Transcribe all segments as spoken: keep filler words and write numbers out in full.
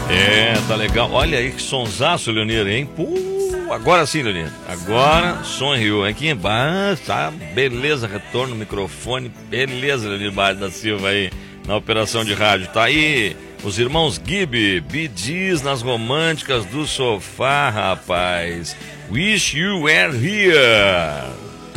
É, tá legal. Olha aí que sonsaço, Leonir, hein? Pô, agora sim, Leonir. Agora, som em Rio. Aqui, bah, tá, beleza, retorno no microfone. Beleza, Leonir Barros da Silva aí, na operação de rádio. Tá aí os irmãos Gibi, Bee Gees nas românticas do sofá, rapaz. Wish You Were Here.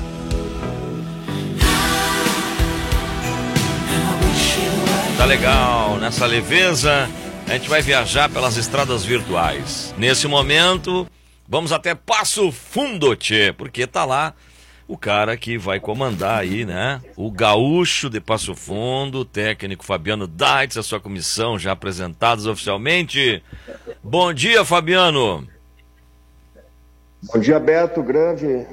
Tá legal, nessa leveza a gente vai viajar pelas estradas virtuais. Nesse momento, vamos até Passo Fundo, tchê, porque tá lá o cara que vai comandar aí, né? O gaúcho de Passo Fundo, o técnico Fabiano Daitz, a sua comissão já apresentados oficialmente. Bom dia, Fabiano. Bom dia, Beto, grande.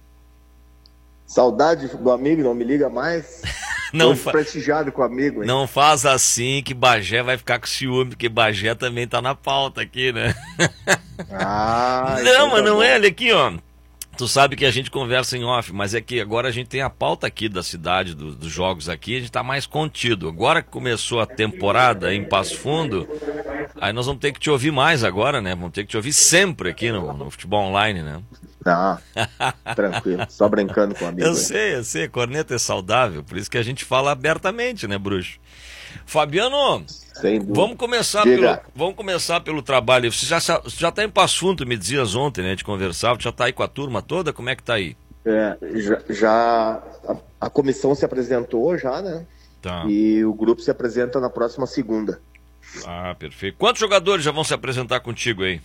Saudade do amigo, não me liga mais. Não fa... prestigiado com o amigo, hein? Não faz assim que Bagé vai ficar com ciúme, porque Bagé também tá na pauta aqui, né? Ah, não, então mas tá não bom. é, olha aqui, ó. Tu sabe que a gente conversa em off, mas é que agora a gente tem a pauta aqui da cidade, do, dos jogos aqui, a gente tá mais contido. Agora que começou a temporada em Passo Fundo, aí nós vamos ter que te ouvir mais agora, né? Vamos ter que te ouvir sempre aqui no, no Futebol Online, né? Não, tranquilo, só brincando com o amigo. Eu aí. sei, eu sei, corneta é saudável, por isso que a gente fala abertamente, né, bruxo? Fabiano, Sem dúvida. vamos começar, Diga. pelo, vamos começar pelo trabalho. Você já, você já tá em Passo Fundo, me dizias ontem, né, a gente conversava, já tá aí com a turma toda, como é que tá aí? É, já, já a, a comissão se apresentou já, né? Tá. E o grupo se apresenta na próxima segunda. Ah, perfeito. Quantos jogadores já vão se apresentar contigo aí?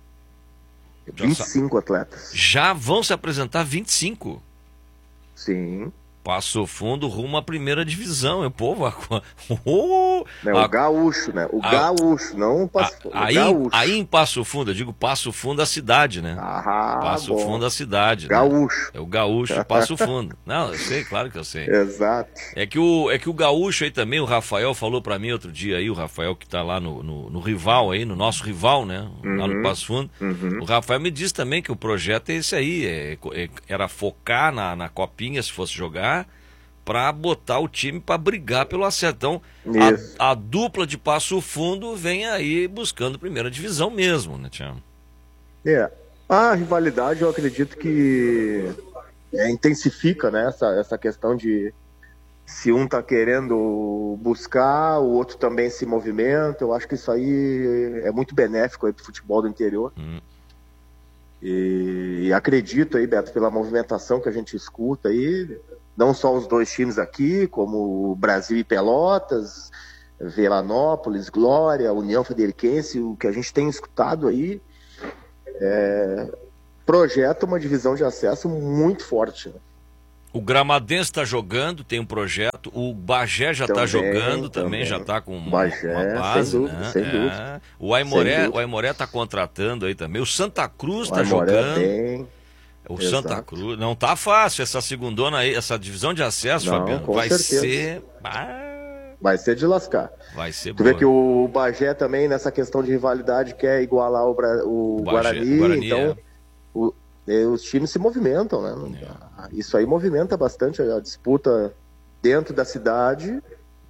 Já vinte e sa- cinco atletas. Já vão se apresentar vinte e cinco. Sim. Passo Fundo rumo à primeira divisão, é povo. A... Oh, Né, a- o gaúcho, né? O a- gaúcho, não o a- Passo Fundo, o aí, gaúcho. aí em Passo Fundo, eu digo Passo Fundo a cidade, né? Ah, Passo bom. Fundo a cidade. Né? Gaúcho. É o gaúcho Passo Fundo. Não, eu sei, claro que eu sei. Exato. É que o, é que o gaúcho aí também, o Rafael falou pra mim outro dia aí, o Rafael que tá lá no, no, no rival aí, no nosso rival, né? Lá no Passo Fundo. Uhum. O Rafael me disse também que o projeto é esse aí, é, é- era focar na, na copinha se fosse jogar, pra botar o time pra brigar pelo acesso. Então, Isso. a, a dupla de Passo Fundo vem aí buscando primeira divisão mesmo, né, Tiago? É. A rivalidade, eu acredito que é, intensifica, né, essa, essa questão de se um tá querendo buscar, o outro também se movimenta. Eu acho que isso aí é muito benéfico aí pro futebol do interior. Hum. E, e acredito aí, Beto, pela movimentação que a gente escuta aí, não só os dois times aqui, como o Brasil e Pelotas, Veranópolis, Glória, União Frederiquense, o que a gente tem escutado aí, é, projeta uma divisão de acesso muito forte. Né? O Gramadense está jogando, tem um projeto. O Bagé já está Também, jogando, também, também. já está com uma, Bagé, uma base. sem dúvida, né? sem É. dúvida. O Aimoré, Sem dúvida. o Aimoré está contratando aí também. O Santa Cruz O está Aimoré jogando. bem. O Exato. Santa Cruz. Não tá fácil essa segundona aí, essa divisão de acesso, Não, Fabiano. com Vai certeza. ser. Ah, Vai ser de lascar. vai ser Tu boa. vê que o Bagé também, nessa questão de rivalidade, quer igualar o, Bra- o Bagé- Guarani, Guarani, então é. o- eh, os times se movimentam, né? Isso aí movimenta bastante a disputa dentro da cidade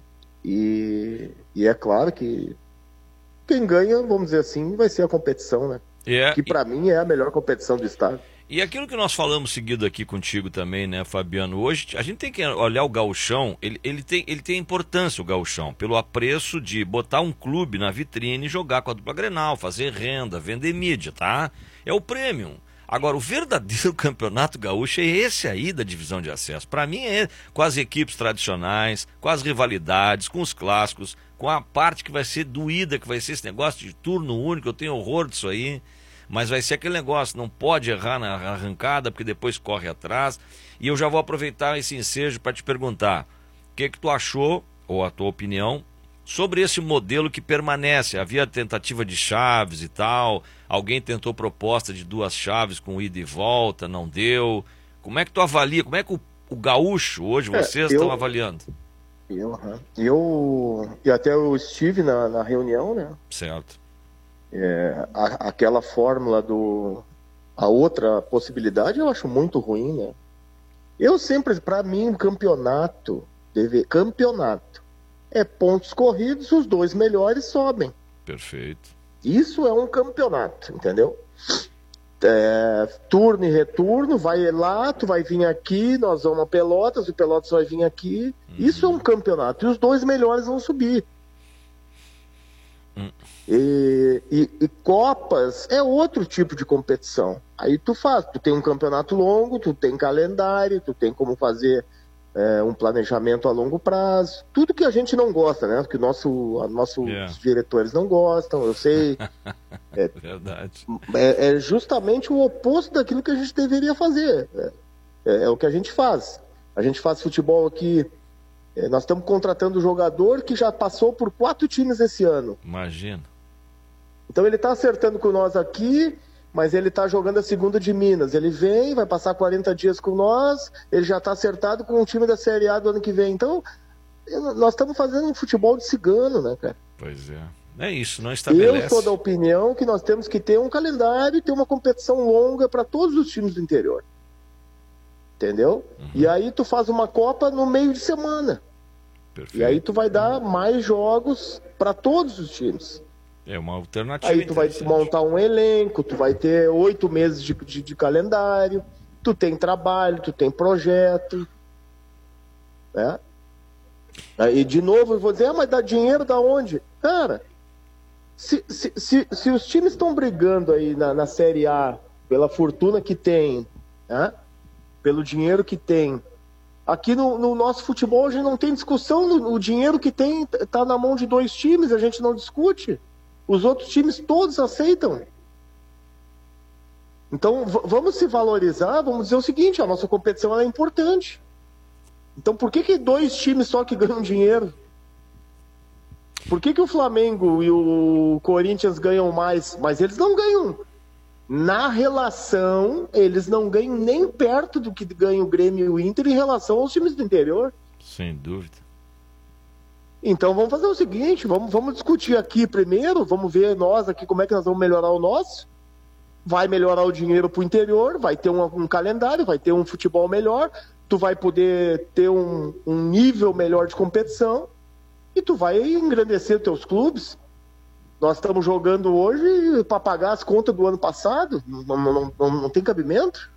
e, e é claro que quem ganha, vamos dizer assim, vai ser a competição, né? É, Que pra mim é a melhor competição do estado. E aquilo que nós falamos seguido aqui contigo também, né, Fabiano? Hoje a gente tem que olhar o gauchão, ele, ele, tem, ele tem importância, o gauchão, pelo apreço de botar um clube na vitrine e jogar com a dupla Grenal, fazer renda, vender mídia, tá? É o premium. Agora, o verdadeiro campeonato gaúcho é esse aí da divisão de acesso. Para mim é com as equipes tradicionais, com as rivalidades, com os clássicos, com a parte que vai ser doída, que vai ser esse negócio de turno único, eu tenho horror disso aí. Mas vai ser aquele negócio, não pode errar na arrancada, porque depois corre atrás. E eu já vou aproveitar esse ensejo para te perguntar, o que que tu achou, ou a tua opinião, sobre esse modelo que permanece? Havia tentativa de chaves e tal, alguém tentou proposta de duas chaves com ida e volta, não deu. Como é que tu avalia, como é que o, o gaúcho, hoje, É, vocês eu- estão avaliando? Eu, aham. eu e até eu estive na, na reunião, né? Certo. É, a- aquela fórmula do a outra possibilidade eu acho muito ruim, né? Eu sempre, para mim, um campeonato deve campeonato é pontos corridos, os dois melhores sobem. Perfeito. Isso é um campeonato, entendeu? É, turno e retorno, vai lá, tu vai vir aqui, nós vamos a Pelotas, o Pelotas vai vir aqui. Uhum. Isso é um campeonato. E os dois melhores vão subir. Uhum. E, e, e Copas é outro tipo de competição. Aí tu faz, tu tem um campeonato longo, tu tem calendário, tu tem como fazer é, um planejamento a longo prazo. Tudo que a gente não gosta, né? Que o nosso, a nossos yeah. diretores não gostam, eu sei. É, Verdade. É, é justamente o oposto daquilo que a gente deveria fazer. É, é, é o que a gente faz. A gente faz futebol aqui. É, nós estamos contratando um jogador que já passou por quatro times esse ano. Imagina. Então ele está acertando com nós aqui, mas ele está jogando a segunda de Minas. Ele vem, vai passar quarenta dias com nós, ele já está acertado com o time da Série A do ano que vem. Então, nós estamos fazendo um futebol de cigano, né, cara? Pois é. É isso, não estabelece. Eu sou da opinião que nós temos que ter um calendário e ter uma competição longa para todos os times do interior. Entendeu? Uhum. E aí tu faz uma Copa no meio de semana. Perfeito. E aí tu vai dar mais jogos para todos os times. É uma alternativa. Aí tu vai montar um elenco, tu vai ter oito meses de, de, de calendário, tu tem trabalho, tu tem projeto. Né? Aí de novo eu vou dizer, ah, mas dá dinheiro da onde? Cara, se, se, se, se os times estão brigando aí na, na Série A pela fortuna que tem, né? Pelo dinheiro que tem, aqui no, no nosso futebol a gente não tem discussão, o dinheiro que tem está na mão de dois times, a gente não discute. Os outros times todos aceitam. Então, vamos se valorizar, vamos dizer o seguinte, a nossa competição é importante. Então, por que que dois times só que ganham dinheiro? Por que que o Flamengo e o Corinthians ganham mais? Mas eles não ganham. Na relação, eles não ganham nem perto do que ganha o Grêmio e o Inter em relação aos times do interior. Sem dúvida. Então vamos fazer o seguinte, vamos, vamos discutir aqui primeiro, vamos ver nós aqui como é que nós vamos melhorar o nosso. Vai melhorar o dinheiro para o interior, vai ter um, um calendário, vai ter um futebol melhor, tu vai poder ter um, um nível melhor de competição e tu vai engrandecer os teus clubes. Nós estamos jogando hoje para pagar as contas do ano passado, não, não, não, não tem cabimento.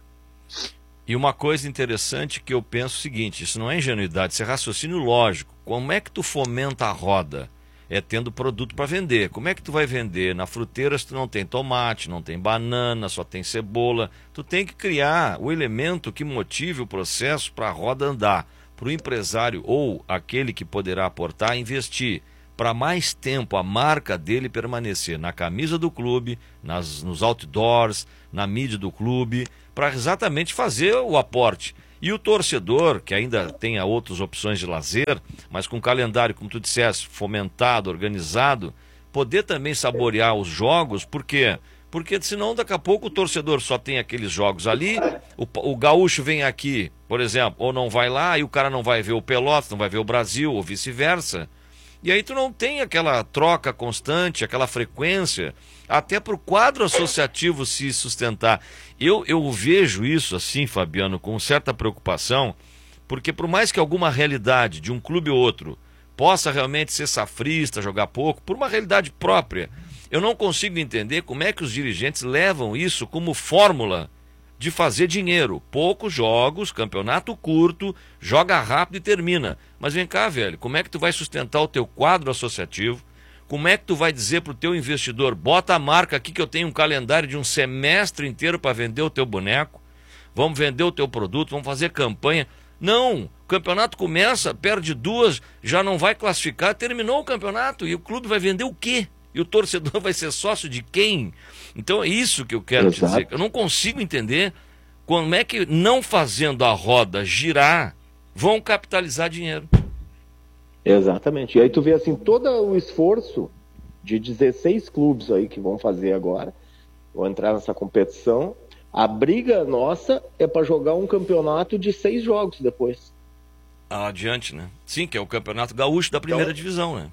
E uma coisa interessante que eu penso o seguinte, isso não é ingenuidade, isso é raciocínio lógico. Como é que tu fomenta a roda? É tendo produto para vender. Como é que tu vai vender? Na fruteira tu não tem tomate, não tem banana, só tem cebola. Tu tem que criar o elemento que motive o processo para a roda andar. Para o empresário ou aquele que poderá aportar, investir. Para mais tempo a marca dele permanecer na camisa do clube, nas, nos outdoors, na mídia do clube, para exatamente fazer o aporte. E o torcedor, que ainda tenha outras opções de lazer, mas com calendário, como tu disseste, fomentado, organizado, poder também saborear os jogos, por quê? Porque senão daqui a pouco o torcedor só tem aqueles jogos ali, o, o gaúcho vem aqui, por exemplo, ou não vai lá, e o cara não vai ver o Pelotas, não vai ver o Brasil, ou vice-versa. E aí tu não tem aquela troca constante, aquela frequência, até para o quadro associativo se sustentar. Eu, eu vejo isso assim, Fabiano, com certa preocupação, porque por mais que alguma realidade de um clube ou outro possa realmente ser safrista, jogar pouco, por uma realidade própria, eu não consigo entender como é que os dirigentes levam isso como fórmula de fazer dinheiro. Poucos jogos, campeonato curto, joga rápido e termina. Mas vem cá, velho, como é que tu vai sustentar o teu quadro associativo? Como é que tu vai dizer pro teu investidor, bota a marca aqui que eu tenho um calendário de um semestre inteiro para vender o teu boneco, vamos vender o teu produto, vamos fazer campanha. Não, o campeonato começa, perde duas, já não vai classificar, terminou o campeonato e o clube vai vender o quê? E o torcedor vai ser sócio de quem? Então é isso que eu quero Exato. te dizer. Eu não consigo entender como é que, não fazendo a roda girar, vão capitalizar dinheiro. Exatamente. E aí tu vê assim, todo o esforço de dezesseis clubes aí que vão fazer agora, vão entrar nessa competição, a briga nossa é para jogar um campeonato de seis jogos depois. Ah, adiante, né? Sim, que é o campeonato gaúcho da primeira então... divisão, né?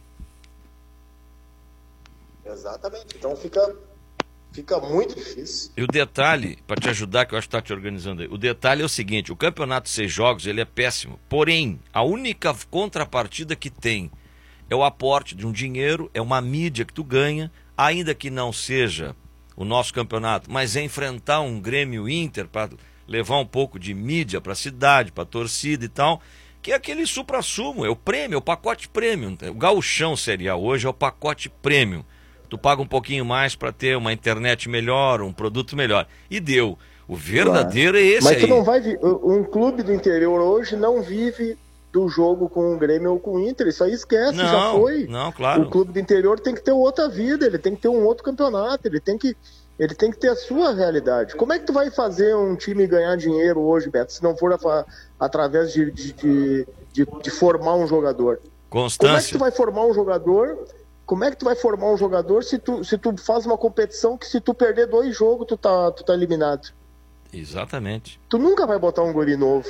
Exatamente, então fica, fica muito difícil. E o detalhe, para te ajudar, que eu acho que está te organizando aí, o detalhe é o seguinte, o campeonato de seis jogos, ele é péssimo, porém, a única contrapartida que tem é o aporte de um dinheiro, é uma mídia que tu ganha, ainda que não seja o nosso campeonato, mas é enfrentar um Grêmio Inter para levar um pouco de mídia para a cidade, para a torcida e tal, que é aquele supra-sumo, é o prêmio, é o pacote premium. O gauchão Série A hoje é o pacote premium. Tu paga um pouquinho mais para ter uma internet melhor, um produto melhor. E deu. O verdadeiro claro. É esse. Mas aí. tu não vai. Um clube do interior hoje não vive do jogo com o Grêmio ou com o Inter. Isso aí esquece, não, já foi. Não, claro. O clube do interior tem que ter outra vida, ele tem que ter um outro campeonato, ele tem que, ele tem que ter a sua realidade. Como é que tu vai fazer um time ganhar dinheiro hoje, Beto, se não for a, através de, de, de, de, de formar um jogador? Constância. Como é que tu vai formar um jogador? Como é que tu vai formar um jogador se tu, se tu faz uma competição que se tu perder dois jogos, tu tá, tu tá eliminado? Exatamente. Tu nunca vai botar um guri novo.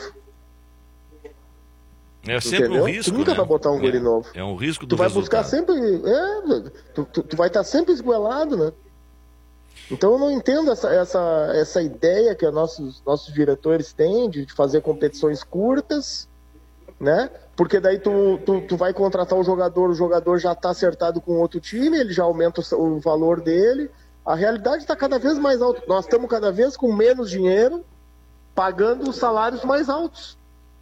É sempre entendeu? um risco, Tu nunca né? vai botar um é, guri novo. É um risco do Tu vai resultado. buscar sempre... É, tu, tu, tu vai estar sempre esgoelado, né? Então eu não entendo essa, essa, essa ideia que os nossos, nossos diretores têm de fazer competições curtas, né? Porque daí tu, tu, tu vai contratar o jogador, o jogador já está acertado com outro time, ele já aumenta o, o valor dele. A realidade está cada vez mais alta. Nós estamos cada vez com menos dinheiro, pagando os salários mais altos.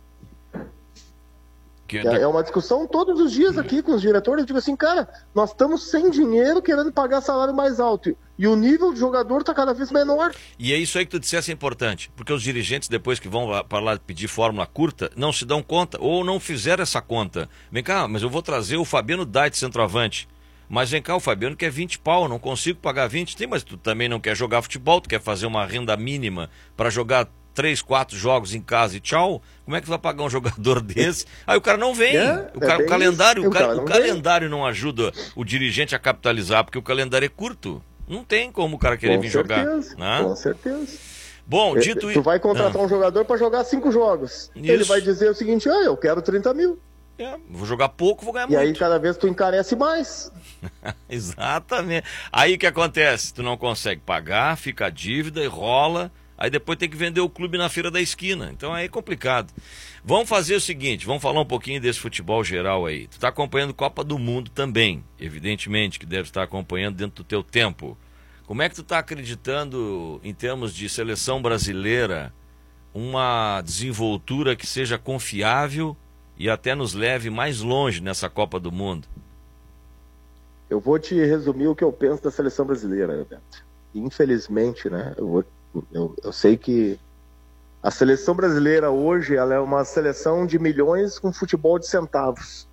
Que... É, é uma discussão todos os dias aqui com os diretores. Eu digo assim, cara, nós estamos sem dinheiro querendo pagar salário mais alto. E o nível de jogador está cada vez menor. E é isso aí que tu dissesse é importante. Porque os dirigentes, depois que vão para lá pedir fórmula curta, não se dão conta ou não fizeram essa conta. Vem cá, mas eu vou trazer o Fabiano Dait, centroavante. Mas vem cá, o Fabiano quer vinte pau, eu não consigo pagar vinte. Tem, mas tu também não quer jogar futebol, tu quer fazer uma renda mínima para jogar três, quatro jogos em casa e tchau. Como é que tu vai pagar um jogador desse? Aí o cara não vem. É, o, cara, é o calendário, isso. o, cara, o, o calendário não ajuda o dirigente a capitalizar, porque o calendário é curto. Não tem como o cara querer com vir certeza, jogar. Né? Com certeza. Bom, dito isso. Tu vai contratar ah. um jogador para jogar cinco jogos. Isso. Ele vai dizer o seguinte: ah, eu quero trinta mil. É, vou jogar pouco, vou ganhar e muito. E aí cada vez tu encarece mais. Exatamente. Aí o que acontece? Tu não consegue pagar, fica a dívida e rola. Aí depois tem que vender o clube na feira da esquina. Então aí é complicado. Vamos fazer o seguinte, vamos falar um pouquinho desse futebol geral aí. Tu está acompanhando Copa do Mundo também, evidentemente que deve estar acompanhando dentro do teu tempo. Como é que tu está acreditando, em termos de seleção brasileira, uma desenvoltura que seja confiável e até nos leve mais longe nessa Copa do Mundo? Eu vou te resumir o que eu penso da seleção brasileira, Beto. Infelizmente, né, eu vou Eu, eu sei que a seleção brasileira hoje ela é uma seleção de milhões com futebol de centavos.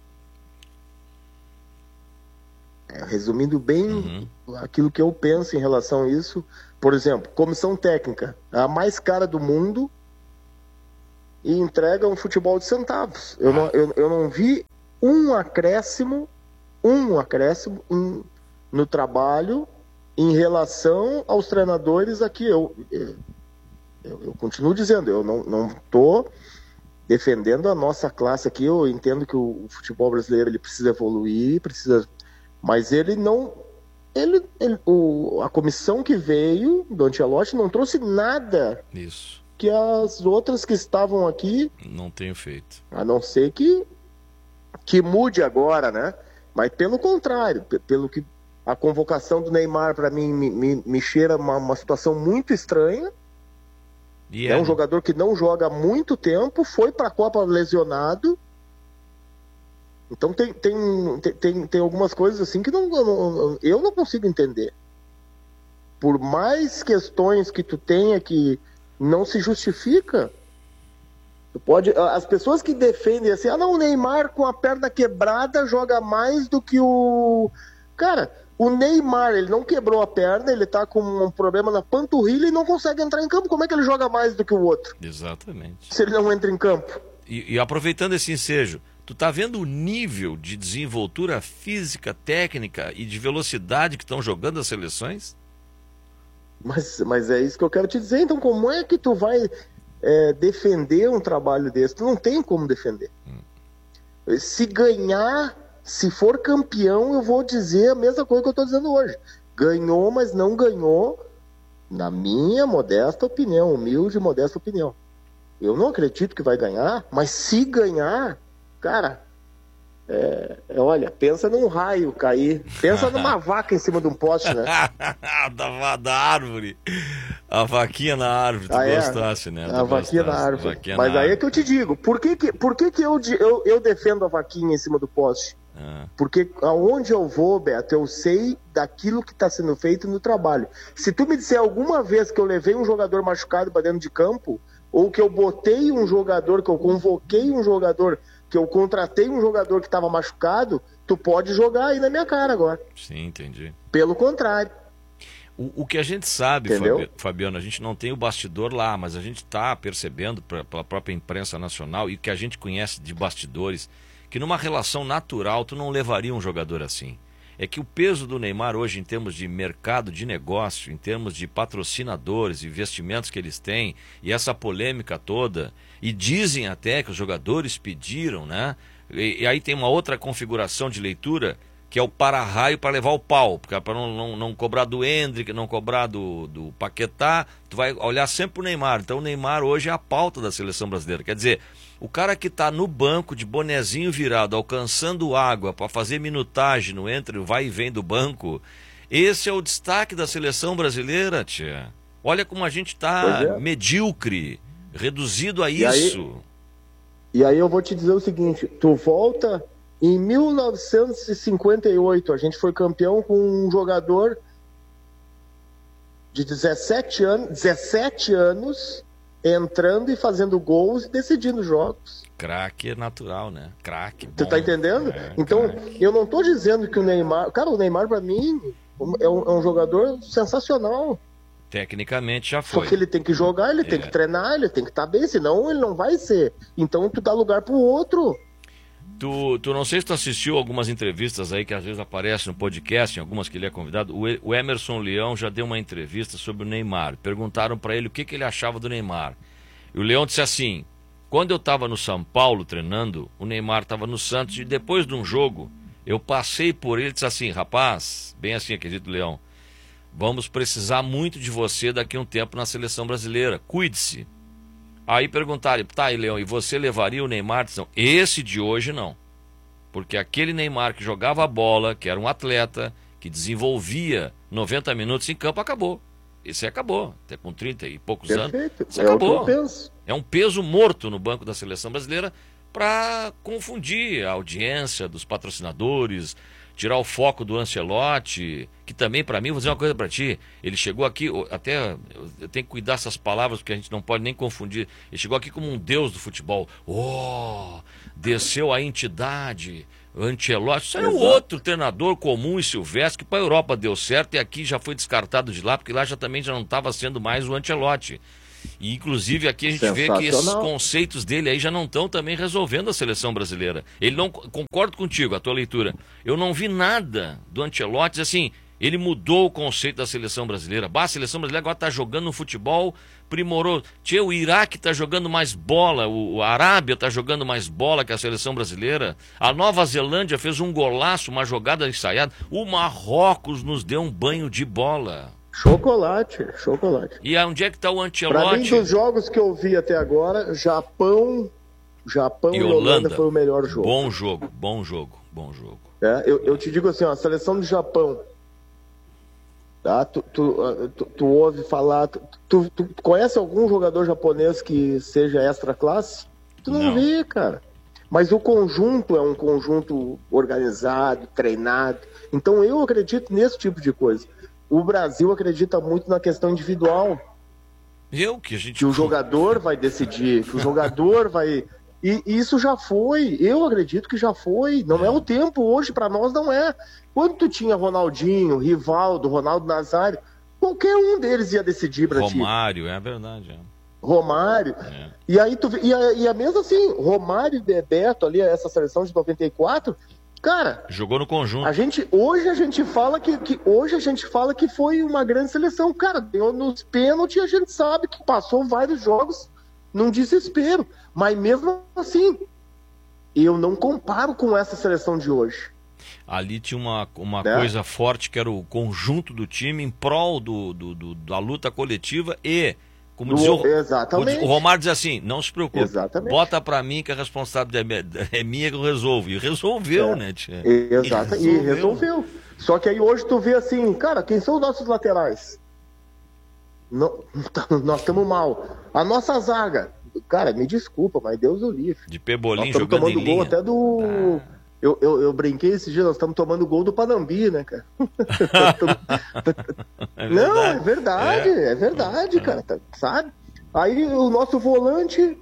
É, resumindo bem uhum. aquilo que eu penso em relação a isso, por exemplo, comissão técnica, a mais cara do mundo e entrega um futebol de centavos. Eu, ah. não, eu, eu não vi um acréscimo, um acréscimo um, no trabalho em relação aos treinadores aqui. Eu, eu, eu continuo dizendo, eu não estou defendendo a nossa classe aqui, eu entendo que o, o futebol brasileiro ele precisa evoluir, precisa, mas ele não, ele, ele, o, a comissão que veio do Ancelotti não trouxe nada Isso. que as outras que estavam aqui não tenham feito. A não ser que, que mude agora, né? Mas pelo contrário, pelo que a convocação do Neymar, para mim, me, me, me cheira uma, uma situação muito estranha. Yeah. É um jogador que não joga há muito tempo, foi para a Copa lesionado. Então tem, tem, tem, tem algumas coisas assim que não, não, eu não consigo entender. Por mais questões que tu tenha que não se justifica, tu pode, as pessoas que defendem assim, ah não, o Neymar com a perna quebrada joga mais do que o... Cara... O Neymar, ele não quebrou a perna, ele tá com um problema na panturrilha e não consegue entrar em campo. Como é que ele joga mais do que o outro? Exatamente. Se ele não entra em campo. E, e aproveitando esse ensejo, tu tá vendo o nível de desenvoltura física, técnica e de velocidade que estão jogando as seleções? Mas, mas é isso que eu quero te dizer. Então como é que tu vai é, defender um trabalho desse? Tu não tem como defender. Hum. Se ganhar... Se for campeão, eu vou dizer a mesma coisa que eu estou dizendo hoje. Ganhou, mas não ganhou, na minha modesta opinião, humilde e modesta opinião. Eu não acredito que vai ganhar, mas se ganhar, cara, É, é, olha, pensa num raio cair. Pensa numa vaca em cima de um poste, né? da, da árvore. A vaquinha na árvore, tu ah, é? gostasse, né? A tu vaquinha gostasse, na árvore. vaquinha Mas na aí árvore. é que eu te digo, por que que, por que, que eu, eu, eu defendo a vaquinha em cima do poste? Ah. Porque aonde eu vou, Beto, eu sei daquilo que está sendo feito no trabalho. Se tu me disser alguma vez que eu levei um jogador machucado para dentro de campo, ou que eu botei um jogador, que eu convoquei um jogador, que eu contratei um jogador que estava machucado, tu pode jogar aí na minha cara agora. Sim, entendi. Pelo contrário. O, o que a gente sabe, Entendeu? Fabiano, a gente não tem o bastidor lá, mas a gente está percebendo pra, pela própria imprensa nacional e o que a gente conhece de bastidores, que numa relação natural tu não levaria um jogador assim. É que o peso do Neymar hoje em termos de mercado de negócio, em termos de patrocinadores, investimentos que eles têm, e essa polêmica toda, e dizem até que os jogadores pediram, né? E, e aí tem uma outra configuração de leitura, que é o para-raio para levar o pau, porque para não, não, não cobrar do Endrick, não cobrar do, do Paquetá, tu vai olhar sempre o Neymar. Então o Neymar hoje é a pauta da seleção brasileira. Quer dizer, o cara que está no banco de bonezinho virado, alcançando água para fazer minutagem no entre o vai e vem do banco, esse é o destaque da seleção brasileira, tia. Olha como a gente está é. medíocre, reduzido a e isso. Aí, e aí eu vou te dizer o seguinte, tu volta... Em mil novecentos e cinquenta e oito, a gente foi campeão com um jogador de dezessete anos, dezessete anos entrando e fazendo gols e decidindo jogos. Craque é natural, né? Craque. Tu tá entendendo? É, então, craque. eu não tô dizendo que o Neymar... Cara, o Neymar, pra mim, é um, é um jogador sensacional. Tecnicamente já foi. Só que ele tem que jogar, ele é. tem que treinar, ele tem que estar bem, senão ele não vai ser. Então, tu dá lugar pro outro. Tu, tu não sei se tu assistiu algumas entrevistas aí que às vezes aparecem no podcast, em algumas que ele é convidado. O, o Emerson Leão já deu uma entrevista sobre o Neymar. Perguntaram para ele o que, que ele achava do Neymar. E o Leão disse assim: quando eu estava no São Paulo treinando, o Neymar estava no Santos e depois de um jogo, eu passei por ele e disse assim: rapaz, bem assim, acredito, Leão, vamos precisar muito de você daqui a um tempo na seleção brasileira. Cuide-se. Aí perguntaram, tá aí, Leão, e você levaria o Neymar? Não, esse de hoje não. Porque aquele Neymar que jogava bola, que era um atleta, que desenvolvia noventa minutos em campo, acabou. Esse acabou, até com trinta e poucos Perfeito. anos. Isso é acabou. O que eu penso. É um peso morto no banco da seleção brasileira para confundir a audiência dos patrocinadores, tirar o foco do Ancelotti, que também, para mim, vou dizer uma coisa para ti, ele chegou aqui, até eu tenho que cuidar dessas palavras, porque a gente não pode nem confundir, ele chegou aqui como um deus do futebol. Oh, desceu a entidade, Ancelotti, isso é um outro treinador comum e silvestre, que para a Europa deu certo e aqui já foi descartado de lá, porque lá já também já não estava sendo mais o Ancelotti. E inclusive aqui a gente vê que esses conceitos dele aí já não estão também resolvendo a seleção brasileira. Ele não, concordo contigo, a tua leitura. Eu não vi nada do Ancelotti, assim, ele mudou o conceito da seleção brasileira. Bah, a seleção brasileira agora está jogando um futebol primoroso. Tchê, o Iraque está jogando mais bola, o, a Arábia está jogando mais bola que a seleção brasileira. A Nova Zelândia fez um golaço, uma jogada ensaiada. O Marrocos nos deu um banho de bola. Chocolate, chocolate. E onde é que está o Ancelotti? Pra mim, dos jogos que eu vi até agora, Japão, Japão e, e Holanda, Holanda foi o melhor jogo. Bom jogo, bom jogo, bom jogo. É, eu, eu te digo assim, ó, a seleção do Japão, tá? Tu, tu, tu, tu ouve falar, tu, tu, tu conhece algum jogador japonês que seja extra classe? Tu não, não vê, cara. Mas o conjunto é um conjunto organizado, treinado. Então eu acredito nesse tipo de coisa. O Brasil acredita muito na questão individual. Eu que a gente que o jogador vai decidir, que o jogador vai. E isso já foi. Eu acredito que já foi. Não é, é o tempo hoje para nós, não é. Quando tu tinha Ronaldinho, Rivaldo, Ronaldo Nazário, qualquer um deles ia decidir para ti. Romário, é verdade. É. Romário. É. E aí tu e a, e a mesmo assim, Romário e Bebeto ali, essa seleção de noventa e quatro. Cara, jogou no conjunto. A gente, hoje a gente fala que, que hoje a gente fala que foi uma grande seleção. Cara, deu nos pênaltis, a gente sabe que passou vários jogos num desespero. Mas mesmo assim, eu não comparo com essa seleção de hoje. Ali tinha uma, uma né? coisa forte que era o conjunto do time em prol do, do, do, da luta coletiva e Como dizia o, exatamente. O Romário diz assim, não se preocupe, exatamente. Bota pra mim que a responsabilidade é minha que eu resolvo. E resolveu, é. né, tia? Exato, e resolveu. e resolveu. Só que aí hoje tu vê assim, cara, quem são os nossos laterais? Não, nós estamos mal. A nossa zaga, cara, me desculpa, mas Deus o livre. De Pebolim nós jogando tomando em gol linha. até do... Ah. Eu, eu, eu brinquei esse dia, nós estamos tomando gol do Panambi, né, cara? é não, é verdade, é, é verdade, é. cara, tá, sabe? Aí o nosso volante,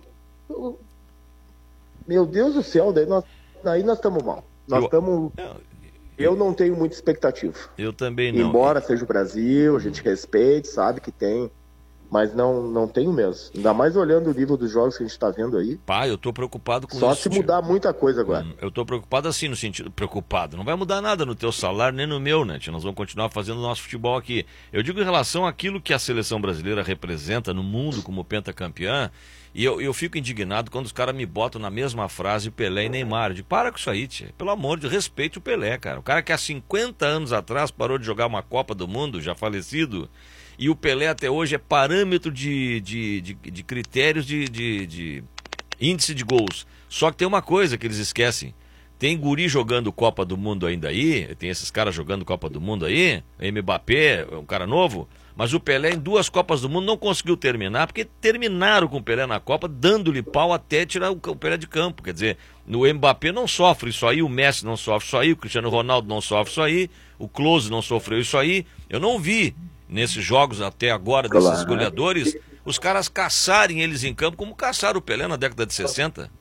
meu Deus do céu, daí nós, daí nós estamos mal. Nós estamos... Eu, eu não tenho muita expectativa. Eu também não. Embora seja o Brasil, a gente respeite, sabe que tem... Mas não, não tenho mesmo. Ainda mais olhando o nível dos jogos que a gente está vendo aí. Pá, eu tô preocupado com Só isso. Só se mudar tio. muita coisa agora. Hum, eu tô preocupado assim, no sentido... Preocupado. Não vai mudar nada no teu salário, nem no meu, né? Nós vamos continuar fazendo o nosso futebol aqui. Eu digo em relação àquilo que a seleção brasileira representa no mundo como pentacampeã. E eu, eu fico indignado quando os caras me botam na mesma frase Pelé e Neymar. Eu digo, para com isso aí, tia. Pelo amor de Deus, respeite o Pelé, cara. O cara que há cinquenta anos atrás parou de jogar uma Copa do Mundo, já falecido... E o Pelé até hoje é parâmetro de, de, de, de critérios de, de, de índice de gols. Só que tem uma coisa que eles esquecem. Tem guri jogando Copa do Mundo ainda aí, tem esses caras jogando Copa do Mundo aí, Mbappé, um cara novo, mas o Pelé em duas Copas do Mundo não conseguiu terminar, porque terminaram com o Pelé na Copa, dando-lhe pau até tirar o Pelé de campo. Quer dizer, no Mbappé não sofre isso aí, o Messi não sofre isso aí, o Cristiano Ronaldo não sofre isso aí, o Klose não sofreu isso aí. Eu não vi... nesses jogos até agora, desses claro. goleadores, os caras caçarem eles em campo como caçaram o Pelé na década de sessenta.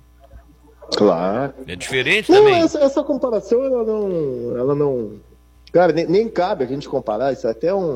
Claro. É diferente não, também. Essa, essa comparação, ela não... Ela não... Cara, nem, nem cabe a gente comparar, isso é até um...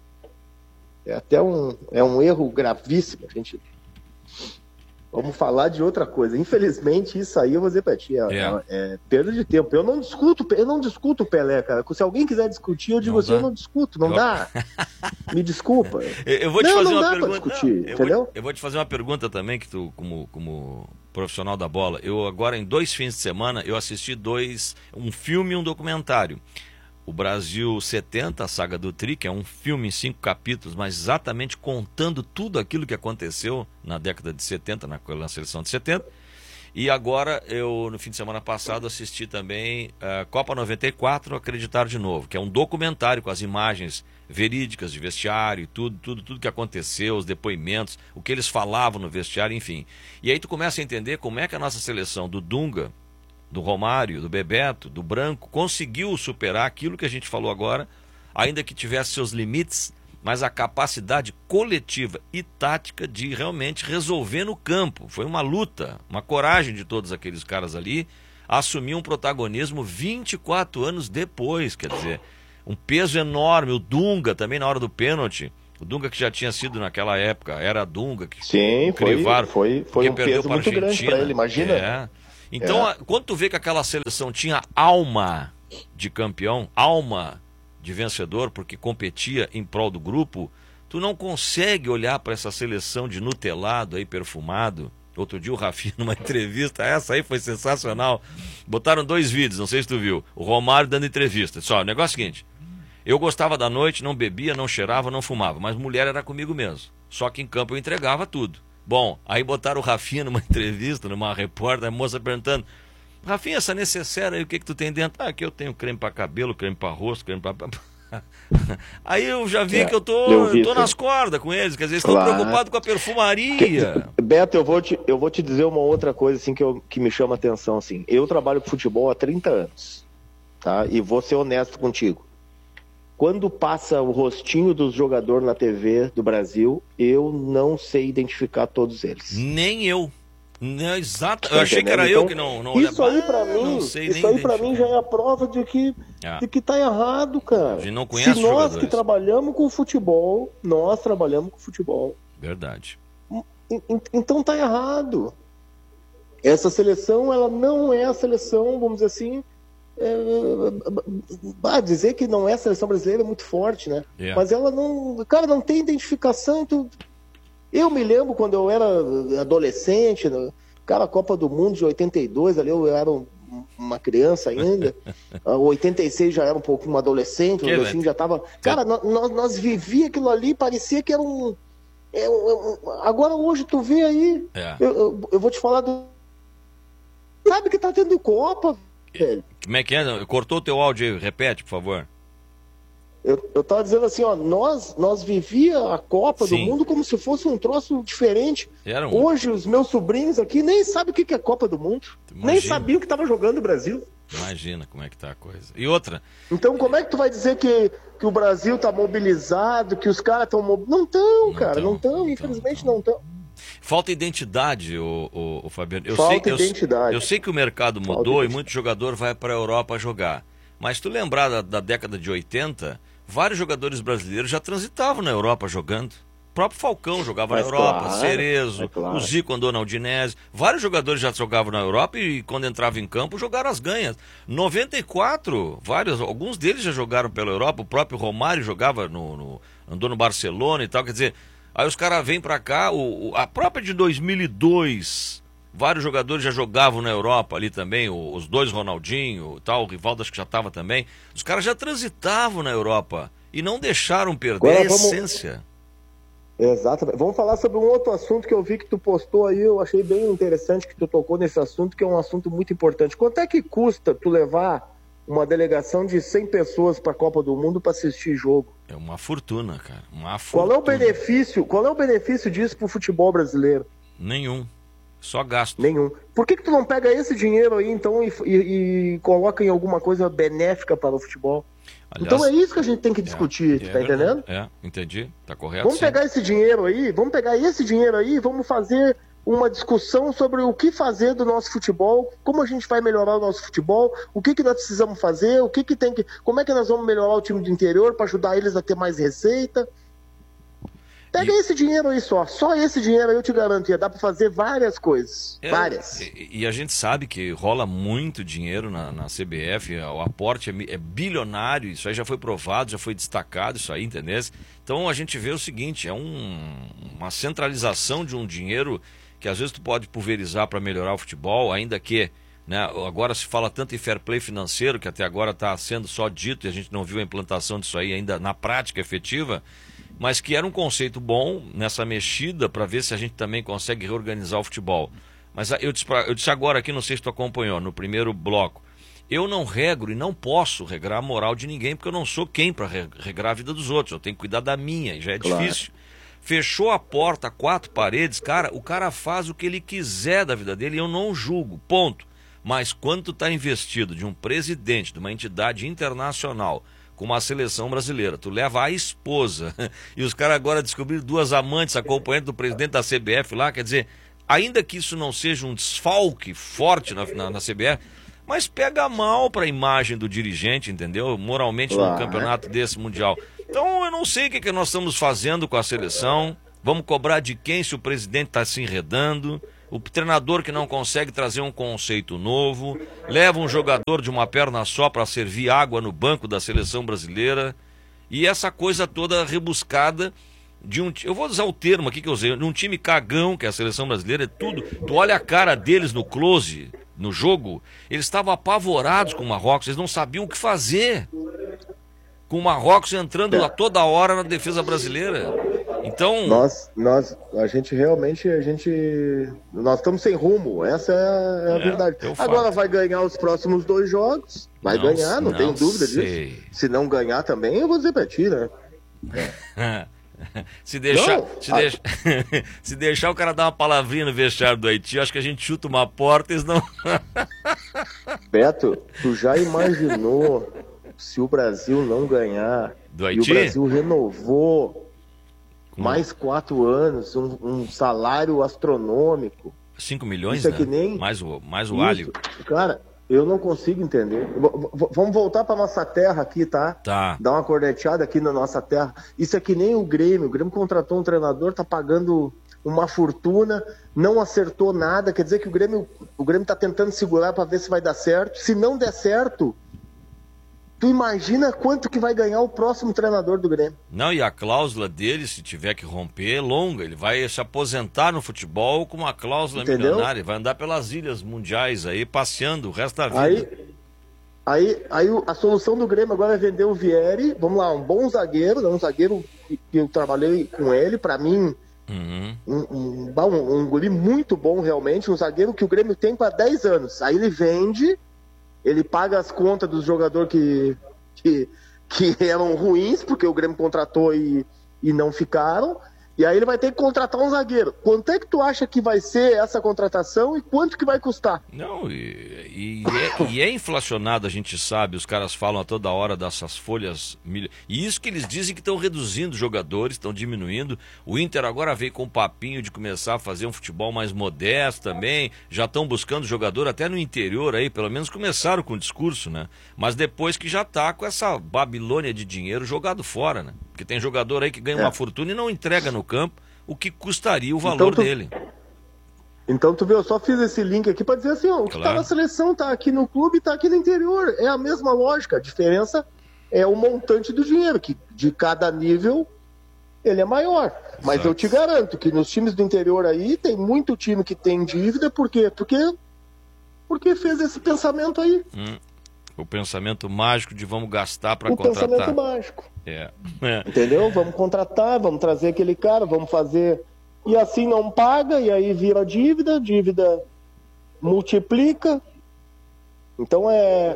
É até um, é um erro gravíssimo, a gente... Vamos falar de outra coisa. Infelizmente, isso aí eu vou dizer pra ti, é, é. é perda de tempo. Eu não discuto, eu não discuto o Pelé, cara. Se alguém quiser discutir, eu digo não assim, dá. eu não discuto, não eu... dá. Me desculpa. Eu vou te não, fazer não uma dá pergunta. Pra discutir, não, eu entendeu? Vou, eu vou te fazer uma pergunta também, que tu, como, como profissional da bola, eu agora em dois fins de semana, eu assisti dois, um filme e um documentário. O Brasil setenta, a saga do Tri, que é um filme em cinco capítulos, mas exatamente contando tudo aquilo que aconteceu na década de setenta, na, na seleção de setenta. E agora, eu no fim de semana passado, assisti também a uh, Copa noventa e quatro, Acreditar de Novo, que é um documentário com as imagens verídicas de vestiário, tudo, tudo, tudo que aconteceu, os depoimentos, o que eles falavam no vestiário, enfim. E aí tu começa a entender como é que a nossa seleção do Dunga, do Romário, do Bebeto, do Branco, conseguiu superar aquilo que a gente falou agora, ainda que tivesse seus limites, mas a capacidade coletiva e tática de realmente resolver no campo. Foi uma luta, uma coragem de todos aqueles caras ali, assumir um protagonismo vinte e quatro anos depois, quer dizer, um peso enorme. O Dunga também na hora do pênalti, o Dunga que já tinha sido naquela época, era Dunga que Sim, crivaram, foi, foi, foi um peso muito grande para ele, imagina. É. Então, é. quando tu vê que aquela seleção tinha alma de campeão, alma de vencedor, porque competia em prol do grupo, tu não consegue olhar para essa seleção de nutelado aí, perfumado. Outro dia o Rafinha, numa entrevista, essa aí foi sensacional, botaram dois vídeos, não sei se tu viu, o Romário dando entrevista. Só, o negócio é o seguinte, eu gostava da noite, não bebia, não cheirava, não fumava, mas mulher era comigo mesmo, só que em campo eu entregava tudo. Bom, aí botaram o Rafinha numa entrevista, numa repórter, a moça perguntando, Rafinha, essa necessaire aí, o que que tu tem dentro? Ah, aqui eu tenho creme para cabelo, creme para rosto, creme para... Aí eu já vi é, que eu tô, eu eu tô nas cordas com eles, quer dizer, estou claro. preocupado com a perfumaria. Que, Beto, eu vou, te, eu vou te dizer uma outra coisa assim, que, eu, que me chama a atenção. Assim. Eu trabalho com futebol há trinta anos, tá? E vou ser honesto contigo. Quando passa o rostinho dos jogadores na T V do Brasil, eu não sei identificar todos eles. Nem eu. Não, exato. Eu achei que era então, eu que não, não Isso aí pra mim, isso aí para mim já é a prova de que ah. de que tá errado, cara. A gente não conhece Se nós jogadores. que trabalhamos com futebol, nós trabalhamos com futebol. Verdade. Então tá errado. Essa seleção, ela não é a seleção, vamos dizer assim, é, ah, dizer que não é a seleção brasileira é muito forte, né? Yeah. Mas ela não, cara, não tem identificação. Tu, eu me lembro quando eu era adolescente, cara, a Copa do Mundo de oitenta e dois, ali eu era uma criança ainda, oitenta e seis já era um pouco um adolescente, que, assim, já tava... Cara, nós, nós vivíamos aquilo ali, parecia que era um... é, é, agora hoje tu vê aí, É. eu, eu, eu vou te falar do... Sabe que tá tendo Copa, velho. Como é que é? Cortou o teu áudio aí, repete, por favor. Eu, eu tava dizendo assim, ó, nós, nós vivia a Copa Sim. do Mundo como se fosse um troço diferente. Era um... Hoje os meus sobrinhos aqui nem sabem o que é Copa do Mundo. Imagina. Nem sabiam que tava jogando o Brasil. Imagina como é que tá a coisa. E outra... Então como é que tu vai dizer que, que o Brasil tá mobilizado, que os caras estão... Mo... Não estão, cara, não estão, infelizmente não estão. Falta identidade, o, o, o Fabiano. Eu Falta sei, identidade. Eu, eu sei que o mercado mudou e muito jogador vai para a Europa jogar. Mas tu lembrar da, da década de oitenta, vários jogadores brasileiros já transitavam na Europa jogando. O próprio Falcão jogava Mas na Europa, claro, Cerezo, é claro. o Zico andou na Udinese. Vários jogadores já jogavam na Europa e quando entravam em campo jogaram as ganhas. noventa e quatro, vários, alguns deles já jogaram pela Europa. O próprio Romário jogava no, no andou no Barcelona e tal. Quer dizer, aí os caras vêm pra cá, o, o, a própria de dois mil e dois, vários jogadores já jogavam na Europa ali também, o, os dois Ronaldinho, tal, o Rivaldo acho que já estava também. Os caras já transitavam na Europa e não deixaram perder Agora a vamos- essência. Exatamente. Vamos falar sobre um outro assunto que eu vi que tu postou aí, eu achei bem interessante que tu tocou nesse assunto, que é um assunto muito importante. Quanto é que custa tu levar uma delegação de cem pessoas para a Copa do Mundo para assistir jogo? É uma fortuna, cara. Uma Qual fortuna. é o benefício? Qual é o benefício disso pro futebol brasileiro? Nenhum. Só gasto. Nenhum. Por que que tu não pega esse dinheiro aí então e, e- e coloca em alguma coisa benéfica para o futebol? Aliás, Então é isso que a gente tem que discutir, é tá entendendo? verdade. É, entendi. Tá correto. Vamos sim. pegar esse dinheiro aí, vamos pegar esse dinheiro aí e vamos fazer uma discussão sobre o que fazer do nosso futebol, como a gente vai melhorar o nosso futebol, o que que nós precisamos fazer, o que que tem que, como é que nós vamos melhorar o time do interior para ajudar eles a ter mais receita. Pega E- esse dinheiro aí só, só esse dinheiro aí eu te garanto, ia dar para fazer várias coisas, É, várias. E, e a gente sabe que rola muito dinheiro na, na C B F, o aporte é, mi- é bilionário, isso aí já foi provado, já foi destacado, isso aí, entendeu? Então a gente vê o seguinte, é um, uma centralização de um dinheiro que às vezes tu pode pulverizar para melhorar o futebol, ainda que, né, agora se fala tanto em fair play financeiro, que até agora está sendo só dito e a gente não viu a implantação disso aí ainda na prática efetiva, mas que era um conceito bom nessa mexida para ver se a gente também consegue reorganizar o futebol. Mas eu disse, pra, eu disse agora aqui, não sei se tu acompanhou, no primeiro bloco, eu não regro e não posso regrar a moral de ninguém, porque eu não sou quem para regrar a vida dos outros, eu tenho que cuidar da minha, e já é Claro. difícil. Fechou a porta, quatro paredes, cara, o cara faz o que ele quiser da vida dele e eu não julgo, ponto. Mas quando tu está investido de um presidente de uma entidade internacional com uma seleção brasileira, tu leva a esposa e os caras agora descobriram duas amantes acompanhantes do presidente da C B F lá, quer dizer, ainda que isso não seja um desfalque forte na, na, na C B F, mas pega mal para a imagem do dirigente, entendeu? Moralmente num Claro. campeonato desse mundial. Então eu não sei o que, que nós estamos fazendo com a seleção, vamos cobrar de quem se o presidente está se enredando, o treinador que não consegue trazer um conceito novo, leva um jogador de uma perna só para servir água no banco da seleção brasileira, e essa coisa toda rebuscada de um... Eu vou usar o termo aqui que eu usei, de um time cagão, que é a seleção brasileira, é tudo... Tu olha a cara deles no close, no jogo, eles estavam apavorados com o Marrocos, eles não sabiam o que fazer. Com o Marrocos entrando a toda hora na defesa brasileira. Então... Nós, nós, a gente realmente, a gente, nós estamos sem rumo, essa é a, é a É, verdade. é o Agora fato. vai ganhar os próximos dois jogos, vai Não ganhar, não, não tenho dúvida sei. disso. Se não ganhar também, eu vou dizer pra ti, né? Se deixar, Não, se, a- deixa- se deixar o cara dar uma palavrinha no vestiário do Haiti, eu acho que a gente chuta uma porta e eles não... Beto, tu já imaginou se o Brasil não ganhar Do e o Haiti? Brasil renovou Com mais quatro anos, um, um salário astronômico? cinco milhões, Isso é né? que nem- Mais o, mais o Isso, alho. cara, eu não consigo entender. V- v- vamos voltar para nossa terra aqui, tá? Tá. Dar uma corneteada aqui na nossa terra. Isso é que nem o Grêmio. O Grêmio contratou um treinador, tá pagando uma fortuna, não acertou nada. Quer dizer que o Grêmio, o Grêmio tá tentando segurar para ver se vai dar certo. Se não der certo, tu imagina quanto que vai ganhar o próximo treinador do Grêmio. Não, e a cláusula dele, se tiver que romper, é longa. Ele vai se aposentar no futebol com uma cláusula Entendeu? milionária. Vai andar pelas ilhas mundiais aí, passeando o resto da vida. Aí, aí, aí o- a solução do Grêmio agora é vender o Vieri. Vamos lá, um bom zagueiro, né, um zagueiro que, que eu trabalhei com ele. Para mim, Uhum. Um, um, um, um guri muito bom realmente, um zagueiro que o Grêmio tem para dez anos. Aí ele vende, ele paga as contas dos jogadores que, que, que eram ruins, porque o Grêmio contratou e, e não ficaram. E aí ele vai ter que contratar um zagueiro. Quanto é que tu acha que vai ser essa contratação e quanto que vai custar? Não, e, e, é, e é inflacionado, a gente sabe, os caras falam a toda hora dessas folhas. E isso que eles dizem que estão reduzindo jogadores, estão diminuindo. O Inter agora veio com um papinho de começar a fazer um futebol mais modesto também. Já estão buscando jogador até no interior aí, pelo menos começaram com o discurso, né? Mas depois que já tá com essa Babilônia de dinheiro jogado fora, né? Porque tem jogador aí que ganha é. uma fortuna e não entrega no campo o que custaria o valor então, tu... dele. Então tu vê, eu só fiz esse link aqui para dizer assim, ó, o que claro. tá na seleção tá aqui no clube e tá aqui no interior. É a mesma lógica, a diferença é o montante do dinheiro, que de cada nível ele é maior. Mas Exato. eu te garanto que nos times do interior aí tem muito time que tem dívida, por quê? Porque, porque fez esse pensamento aí. Hum. O pensamento mágico de vamos gastar para contratar. O pensamento mágico. É. é. Entendeu? Vamos contratar, vamos trazer aquele cara, vamos fazer... E assim não paga, e aí vira dívida, dívida multiplica. Então é...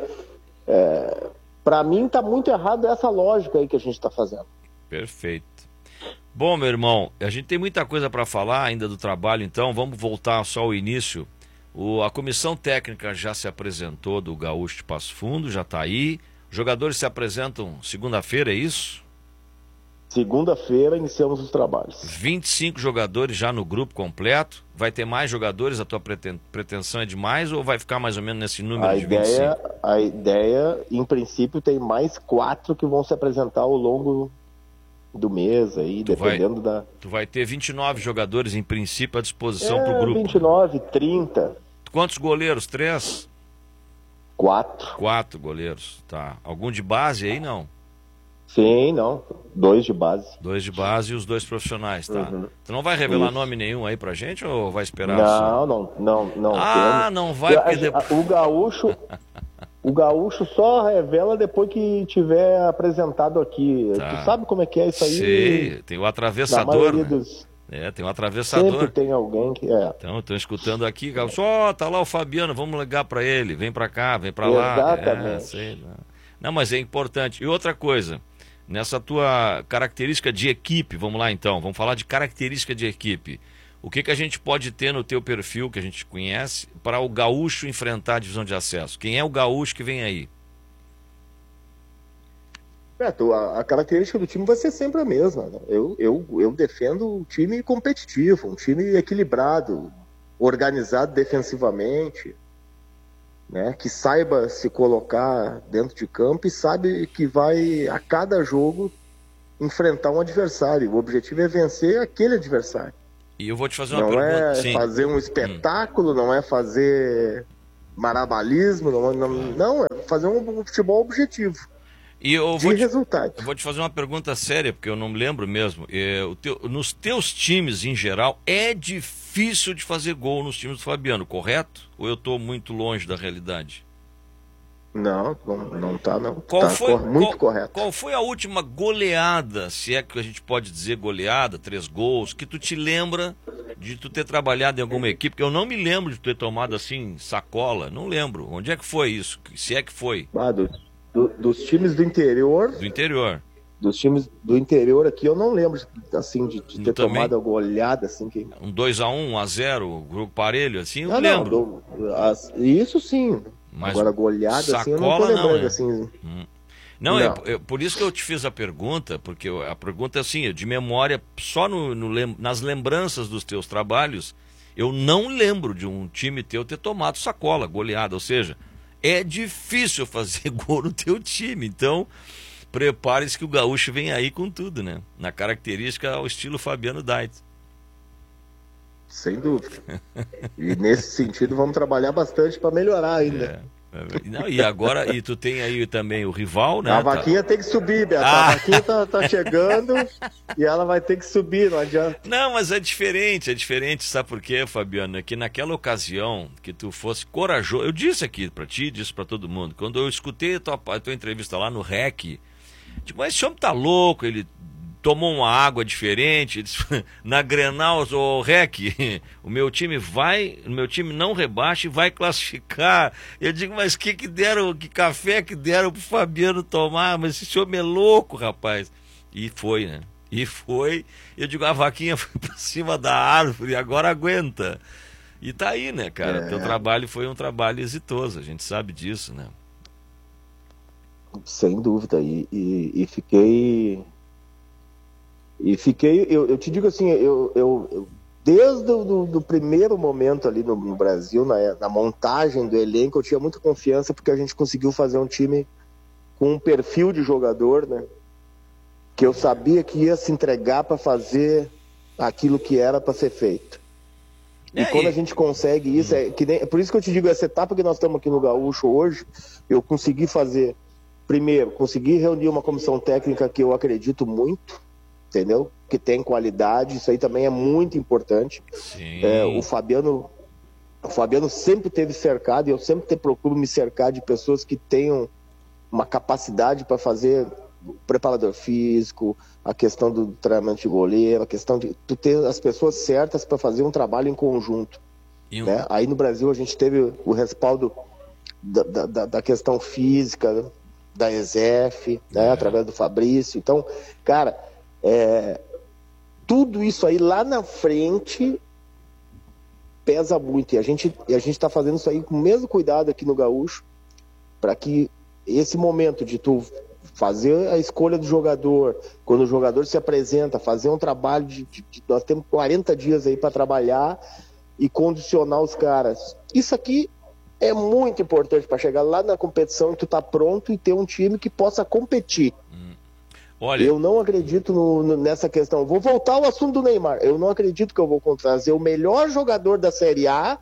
é para mim tá muito errado essa lógica aí que a gente está fazendo. Perfeito. Bom, meu irmão, a gente tem muita coisa para falar ainda do trabalho, então vamos voltar só ao início. O, a comissão técnica já se apresentou do Gaúcho de Passo Fundo, já está aí. Os jogadores se apresentam segunda-feira, é isso? Segunda-feira iniciamos os trabalhos. vinte e cinco jogadores já no grupo completo. Vai ter mais jogadores? A tua preten pretensão é de mais ou vai ficar mais ou menos nesse número a de ideia, vinte e cinco? A ideia, em princípio, tem mais quatro que vão se apresentar ao longo do mês aí, tu dependendo vai, da... Tu vai ter vinte e nove jogadores em princípio à disposição é, para o grupo. vinte e nove, trinta. Quantos goleiros? Três? Quatro. Quatro goleiros, tá. Algum de base aí, não? Sim, não. Dois de base. Dois de base e os dois profissionais, tá. Uhum. Tu não vai revelar Isso. nome nenhum aí pra gente ou vai esperar? Não, só? não, não, não. Ah, temos. não vai porque depois... O gaúcho... O gaúcho só revela depois que tiver apresentado aqui. Tá. Tu sabe como é que é isso aí? Sei, tem o atravessador, né? Dos... É, tem um atravessador. Sempre tem alguém que é. Então, estou escutando aqui, gaúcho, ó, oh, tá lá o Fabiano, vamos ligar para ele, vem para cá, vem para lá. Exatamente. É, sei, não. não, mas é importante. E outra coisa, nessa tua característica de equipe, vamos lá então, vamos falar de característica de equipe. O que, que a gente pode ter no teu perfil, que a gente conhece, para o gaúcho enfrentar a divisão de acesso? Quem é o gaúcho que vem aí? Beto, a, a característica do time vai ser sempre a mesma. Né? Eu, eu, eu defendo um time competitivo, um time equilibrado, organizado defensivamente, né? Que saiba se colocar dentro de campo e sabe que vai, a cada jogo, enfrentar um adversário. O objetivo é vencer aquele adversário. E eu vou te fazer uma não pergunta. Não é Sim. fazer um espetáculo, hum. não é fazer marabalismo, não, não, não, é fazer um futebol objetivo. E eu vou, de te, resultado. eu vou te fazer uma pergunta séria, porque eu não me lembro mesmo. É, o teu, nos teus times, em geral, é difícil de fazer gol nos times do Fabiano, correto? Ou eu estou muito longe da realidade? Não, não, não tá, não. Qual tá foi, muito qual, correto. Qual foi a última goleada, se é que a gente pode dizer goleada, três gols, que tu te lembra de tu ter trabalhado em alguma equipe? Porque eu não me lembro de tu ter tomado assim, sacola, não lembro. Onde é que foi isso? Se é que foi? Ah, do, do, dos times do interior... Do interior. Dos times do interior aqui, eu não lembro assim, de, de ter também, tomado alguma olhada assim que... Um dois a um, um a zero, grupo parelho, assim, eu ah, lembro. Não, do, as, isso sim. Mas agora, goleada, assim, eu não tô lembrando, não, é. assim... Hum. Não, não. É, é por isso que eu te fiz a pergunta, porque a pergunta é assim, de memória, só no, no, nas lembranças dos teus trabalhos, eu não lembro de um time teu ter tomado sacola, goleada, ou seja, é difícil fazer gol no teu time, então prepare-se que o gaúcho vem aí com tudo, né? Na característica ao estilo Fabiano Dait. Sem dúvida. E nesse sentido vamos trabalhar bastante para melhorar ainda. É, é, não, e agora, e tu tem aí também o rival, né? A vaquinha tá... tem que subir, Beto. Ah. A vaquinha tá, tá chegando e ela vai ter que subir, não adianta. Não, mas é diferente, é diferente, sabe por quê, Fabiano? É que naquela ocasião que tu fosse corajoso, eu disse aqui para ti, disse para todo mundo, quando eu escutei a tua, a tua entrevista lá no R E C, tipo, mas esse homem tá louco, ele tomou uma água diferente, disse, na Grenal, o Rec, o meu time vai, o meu time não rebaixa e vai classificar. Eu digo, mas que que deram, que café que deram pro Fabiano tomar? Mas esse homem é louco, rapaz. E foi, né? E foi. Eu digo, a vaquinha foi por cima da árvore, agora aguenta. E tá aí, né, cara? É. Teu trabalho foi um trabalho exitoso, a gente sabe disso, né? Sem dúvida. E, e, e fiquei... E fiquei, eu, eu te digo assim, eu, eu, eu desde o do, do primeiro momento ali no, no Brasil, na, na montagem do elenco, eu tinha muita confiança porque a gente conseguiu fazer um time com um perfil de jogador, né? Que eu sabia que ia se entregar para fazer aquilo que era para ser feito. E é, quando e... a gente consegue isso, é, que nem, é por isso que eu te digo, essa etapa que nós estamos aqui no Gaúcho hoje, eu consegui fazer, primeiro, consegui reunir uma comissão técnica que eu acredito muito, entendeu? Que tem qualidade, isso aí também é muito importante. É, o Fabiano o Fabiano sempre teve cercado, e eu sempre te procuro me cercar de pessoas que tenham uma capacidade para fazer o preparador físico, a questão do treinamento de goleiro, a questão de tu ter as pessoas certas para fazer um trabalho em conjunto. Um... Né? Aí no Brasil a gente teve o respaldo da, da, da questão física, da E S E F, né? É. Através do Fabrício. Então, cara, É, tudo isso aí lá na frente pesa muito, e a gente e a gente está fazendo isso aí com o mesmo cuidado aqui no Gaúcho, para que esse momento de tu fazer a escolha do jogador, quando o jogador se apresenta, fazer um trabalho de, de, de nós temos quarenta dias aí para trabalhar e condicionar os caras. Isso aqui é muito importante para chegar lá na competição e tu tá pronto e ter um time que possa competir. Hum. Olha... Eu não acredito no, no, nessa questão. Vou voltar ao assunto do Neymar. Eu não acredito que eu vou trazer o melhor jogador da Série A.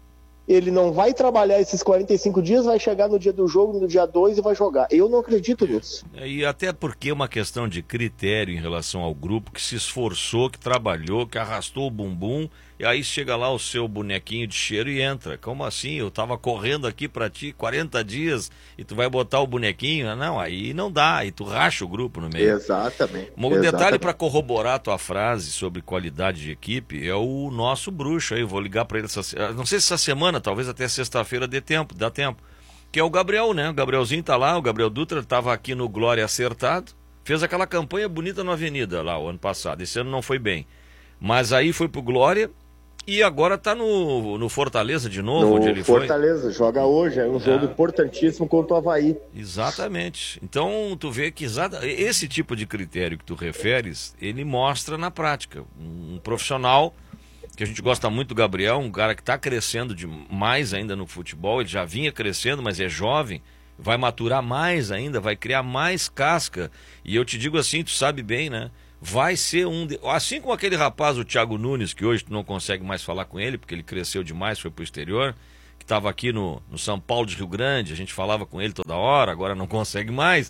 Ele não vai trabalhar esses quarenta e cinco dias, vai chegar no dia do jogo, no dia dois e vai jogar. Eu não acredito nisso. E até porque é uma questão de critério em relação ao grupo que se esforçou, que trabalhou, que arrastou o bumbum, e aí chega lá o seu bonequinho de cheiro e entra. Como assim? Eu tava correndo aqui pra ti quarenta dias e tu vai botar o bonequinho? Não, aí não dá, aí tu racha o grupo no meio. Exatamente. Um Exatamente. detalhe para corroborar a tua frase sobre qualidade de equipe é o nosso bruxo aí, eu vou ligar para ele essa, não sei se essa semana, talvez até sexta-feira dê tempo, dá tempo, que é o Gabriel, né? O Gabrielzinho tá lá, o Gabriel Dutra tava aqui no Glória Acertado, fez aquela campanha bonita na Avenida lá o ano passado, esse ano não foi bem, mas aí foi pro Glória e agora tá no, no Fortaleza de novo, no onde ele Fortaleza, foi. Joga hoje, é um jogo é. importantíssimo contra o Avaí. Exatamente. Então tu vê que exata, esse tipo de critério que tu referes, ele mostra na prática. Um, um profissional, que a gente gosta muito do Gabriel, um cara que está crescendo demais ainda no futebol, ele já vinha crescendo, mas é jovem, vai maturar mais ainda, vai criar mais casca. E eu te digo assim, tu sabe bem, né? Vai ser um... De... Assim como aquele rapaz, o Thiago Nunes, que hoje tu não consegue mais falar com ele, porque ele cresceu demais, foi pro exterior, que estava aqui no, no São Paulo de Rio Grande, a gente falava com ele toda hora, agora não consegue mais.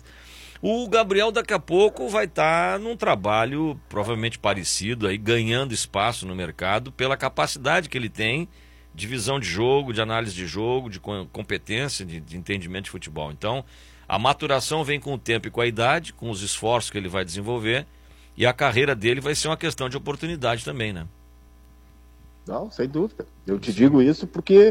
O Gabriel daqui a pouco vai estar tá num trabalho provavelmente parecido, aí, ganhando espaço no mercado pela capacidade que ele tem de visão de jogo, de análise de jogo, de competência, de, de entendimento de futebol. Então, a maturação vem com o tempo e com a idade, com os esforços que ele vai desenvolver, e a carreira dele vai ser uma questão de oportunidade também, né? Não, sem dúvida. Eu te digo isso porque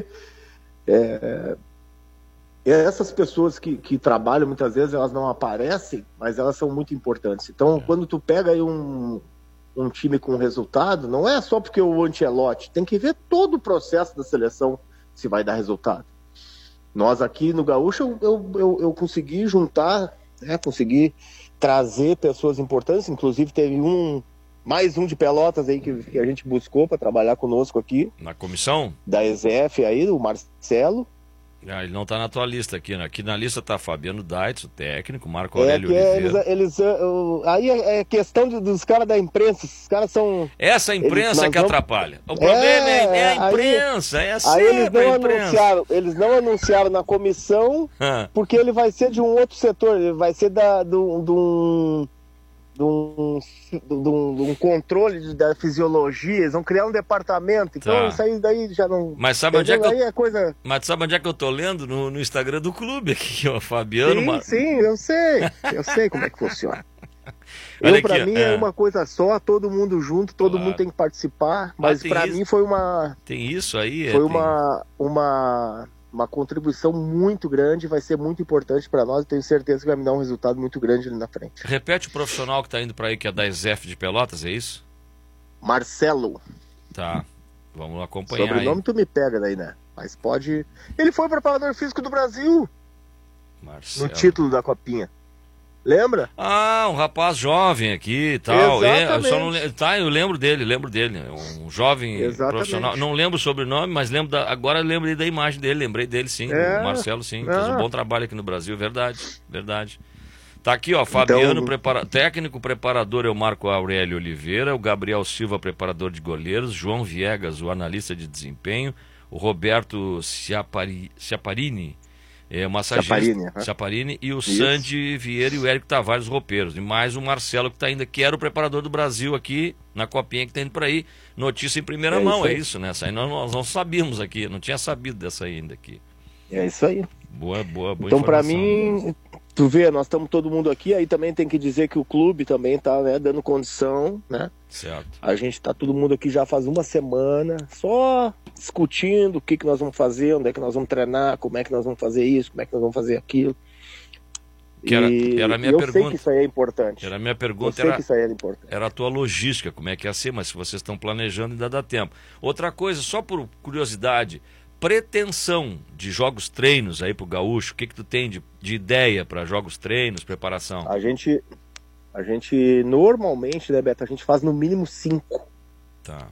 é, essas pessoas que, que trabalham, muitas vezes, elas não aparecem, mas elas são muito importantes. Então, é. quando tu pega aí um, um time com resultado, não é só porque o Ancelotti, tem que ver todo o processo da seleção se vai dar resultado. Nós aqui no Gaúcho, eu, eu, eu consegui juntar, né, consegui trazer pessoas importantes, inclusive teve um, mais um de Pelotas aí que, que a gente buscou para trabalhar conosco aqui. Na comissão? Da E S E F aí, o Marcelo. Ah, ele não está na tua lista aqui, né? Aqui na lista está Fabiano Daitz, o técnico, Marco é Aurélio que Oliveira. Eles, eles, uh, aí é questão de, dos caras da imprensa, os caras são... Essa imprensa eles, que vamos... atrapalha. O problema é, é, é a imprensa, aí, é sempre aí eles não a imprensa. Anunciaram, eles não anunciaram na comissão, porque ele vai ser de um outro setor, ele vai ser da, do, do, de um, de um, de um controle da fisiologia, eles vão criar um departamento, então tá. Isso aí daí já não... Mas sabe onde é que eu... é coisa... Mas sabe onde é que eu tô lendo? No, no Instagram do clube aqui, ó, Fabiano... Sim, Mar... sim, eu sei, eu sei como é que funciona. Eu, para mim, é... é uma coisa só, todo mundo junto, todo claro. mundo tem que participar, mas ah, para mim foi uma... Tem isso aí? Foi é, uma, tem... uma, uma contribuição muito grande, vai ser muito importante para nós, e tenho certeza que vai me dar um resultado muito grande ali na frente. Repete o profissional que está indo para aí, que é da E S E F de Pelotas, é isso? Marcelo. Tá, vamos acompanhar. Sobrenome aí. Tu me pega daí, né? Mas pode... Ele foi preparador físico do Brasil. Marcelo. No título da Copinha. Lembra? Ah, um rapaz jovem aqui e tal. É, eu só não, tá, eu lembro dele, lembro dele. Um jovem Exatamente. profissional. Não lembro o sobrenome, mas lembro da, agora lembrei da imagem dele, lembrei dele sim. É. O Marcelo sim, é. fez um bom trabalho aqui no Brasil, verdade, verdade. Tá aqui, ó, Fabiano, então... prepara... técnico preparador é o Marco Aurélio Oliveira, o Gabriel Silva, preparador de goleiros, João Viegas, o analista de desempenho, o Roberto Ciapari... Ciaparini, é, o massagista Ciaparini, uhum. Ciaparini, e o Isso. Sandy Vieira e o Érico Tavares, os roupeiros. E mais o Marcelo, que está ainda, que era o preparador do Brasil aqui, na Copinha, que está indo por aí. Notícia em primeira é mão, isso é isso, né? Essa aí nós, nós não sabíamos aqui, não tinha sabido dessa ainda aqui. É isso aí. Boa, boa, boa Então, para mim, tu vê, nós estamos todo mundo aqui, aí também tem que dizer que o clube também está, né, dando condição, né? Certo. A gente está todo mundo aqui já faz uma semana, só discutindo o que, que nós vamos fazer, onde é que nós vamos treinar, como é que nós vamos fazer isso, como é que nós vamos fazer aquilo. Que era, e, era a minha eu pergunta. Eu sei que isso aí é importante. Era a minha pergunta. Eu sei era, que isso aí é importante. Era a tua logística, como é que ia ser, mas se vocês estão planejando ainda dá tempo. Outra coisa, só por curiosidade, pretensão de jogos treinos aí pro Gaúcho, o que que tu tem de, de ideia para jogos treinos, preparação? A gente, a gente normalmente, né, Beto, a gente faz no mínimo cinco. Tá.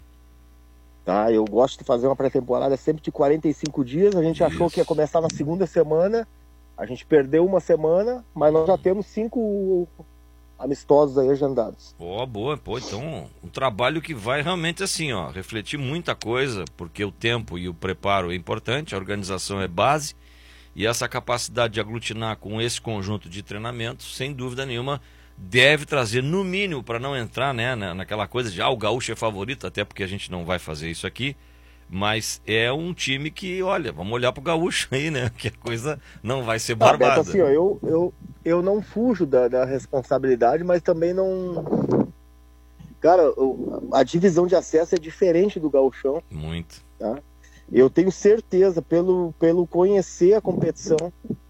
Tá, eu gosto de fazer uma pré-temporada sempre de quarenta e cinco dias, a gente Isso. achou que ia começar na segunda semana, a gente perdeu uma semana, mas nós já temos cinco amistosos aí agendados. Pô, boa, pô, então um trabalho que vai realmente assim, ó, refletir muita coisa, porque o tempo e o preparo é importante, a organização é base, e essa capacidade de aglutinar com esse conjunto de treinamentos, sem dúvida nenhuma, deve trazer, no mínimo, para não entrar, né, naquela coisa de, ah, o Gaúcho é favorito, até porque a gente não vai fazer isso aqui, mas é um time que, olha, vamos olhar pro Gaúcho aí, né, que a coisa não vai ser barbada. Ah, Beto, assim, ó, eu, eu, eu não fujo da, da responsabilidade, mas também não... Cara, a divisão de acesso é diferente do Gauchão. Muito. Tá? Eu tenho certeza, pelo, pelo conhecer a competição,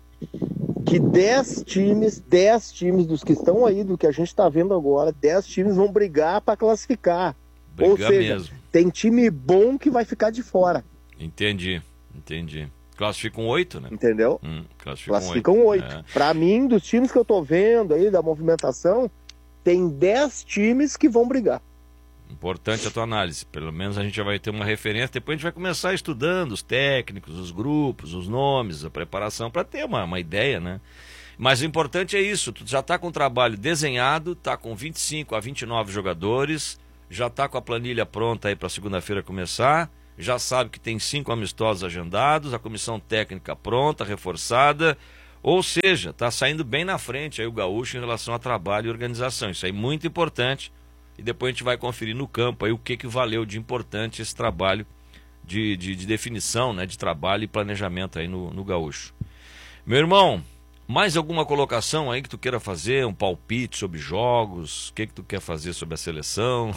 que dez times, dez times dos que estão aí, do que a gente está vendo agora, dez times vão brigar para classificar. Brigar Ou seja, mesmo. Tem time bom que vai ficar de fora. Entendi, entendi. Classificam oito, né? Entendeu? Hum, classificam, classificam oito. É. Para mim, dos times que eu tô vendo aí, da movimentação, tem dez times que vão brigar. Importante a tua análise. Pelo menos a gente já vai ter uma referência. Depois a gente vai começar estudando os técnicos, os grupos, os nomes, a preparação, para ter uma, uma ideia, né? Mas o importante é isso. Tu já está com o trabalho desenhado, está com vinte e cinco a vinte e nove jogadores, já está com a planilha pronta aí para segunda-feira começar, já sabe que tem cinco amistosos agendados, a comissão técnica pronta, reforçada, ou seja, está saindo bem na frente aí o Gaúcho em relação a trabalho e organização. Isso aí é muito importante. E depois a gente vai conferir no campo aí o que, que valeu de importante esse trabalho de, de, de definição, né, de trabalho e planejamento aí no, no Gaúcho. Meu irmão, mais alguma colocação aí que tu queira fazer? Um palpite sobre jogos? O que, que tu quer fazer sobre a seleção?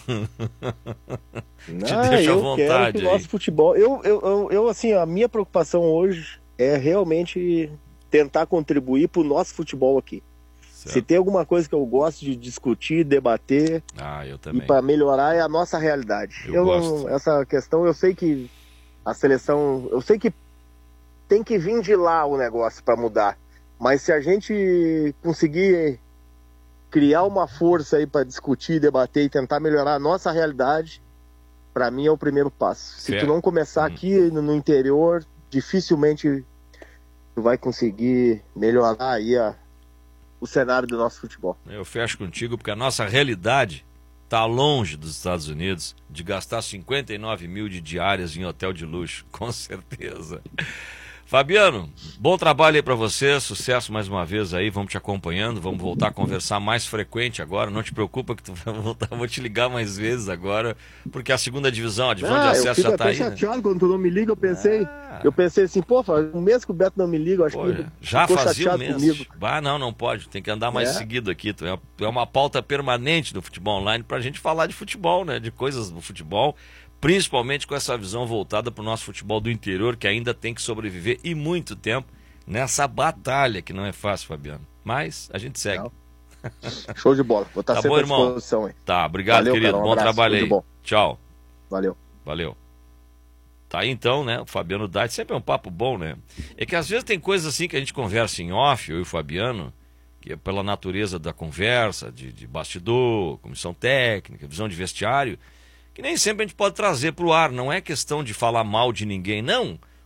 Te ah, deixa à eu vontade quero que o nosso futebol... Eu, eu, eu, eu, assim, a minha preocupação hoje é realmente tentar contribuir para o nosso futebol aqui. Certo. Se tem alguma coisa que eu gosto de discutir, debater, ah, eu também. E para melhorar é a nossa realidade. Eu eu gosto. Não, essa questão, eu sei que a seleção, eu sei que tem que vir de lá o negócio para mudar, mas se a gente conseguir criar uma força aí para discutir, debater e tentar melhorar a nossa realidade, para mim é o primeiro passo. Se certo. tu não começar hum. aqui no, no interior, dificilmente tu vai conseguir melhorar aí a o cenário do nosso futebol. Eu fecho contigo porque a nossa realidade está longe dos Estados Unidos de gastar cinquenta e nove mil de diárias em hotel de luxo, com certeza. Fabiano, bom trabalho aí pra você, sucesso mais uma vez aí, vamos te acompanhando, vamos voltar a conversar mais frequente agora, não te preocupa que tu vai voltar, vou te ligar mais vezes agora, porque a segunda divisão, a divisão Ah, de eu acesso fico já tá até aí, né? chateado quando tu não me liga, eu pensei, Ah. eu pensei assim, pô, faz um mês que o Beto não me liga, eu acho Pô, que já ficou fazia um chateado mês. comigo. Ah, não, não pode, tem que andar mais É. seguido aqui, tu é, tu é uma pauta permanente do futebol online pra gente falar de futebol, né, de coisas do futebol, principalmente com essa visão voltada pro nosso futebol do interior, que ainda tem que sobreviver e muito tempo nessa batalha, que não é fácil, Fabiano. Mas a gente segue. Não. Show de bola. Vou estar Tá sempre bom, à irmão? disposição aí. Tá, obrigado, Valeu, querido. cara, um Bom abraço, trabalho tudo aí. bom. Tchau. Valeu. Valeu. Tá aí então, né? O Fabiano Dait sempre é um papo bom, né? É que às vezes tem coisas assim que a gente conversa em off, eu e o Fabiano, que é pela natureza da conversa, de, de bastidor, comissão técnica, visão de vestiário, que nem sempre a gente pode trazer pro ar. Não é questão de falar mal de ninguém, não.